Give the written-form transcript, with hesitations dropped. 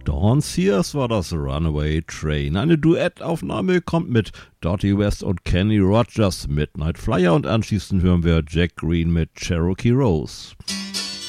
Dawn Sears war das Runaway Train. Eine Duettaufnahme kommt mit Dottie West und Kenny Rogers, Midnight Flyer, und anschließend hören wir Jack Green mit Cherokee Rose.